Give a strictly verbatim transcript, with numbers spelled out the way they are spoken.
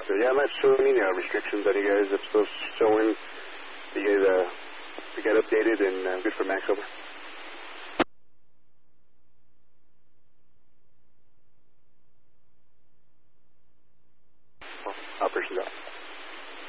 So, yeah, I'm not showing any uh, restrictions on you guys. I'm still showing you guys uh, to get updated and uh, good for Max over.